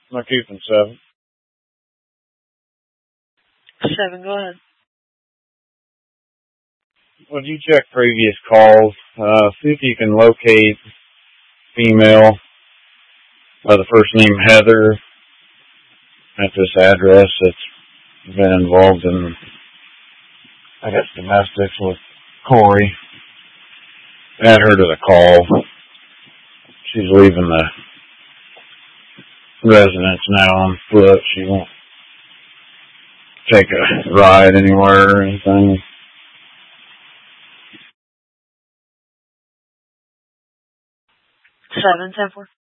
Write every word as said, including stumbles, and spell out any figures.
My keeping seven. Seven, go ahead. Would you check previous calls? Uh, see if you can locate female by the first name Heather at this address that's been involved in, I guess, domestics with Corey. Add her to the call. She's leaving the residence now on foot. She won't take a ride anywhere or anything. Seven, ten four.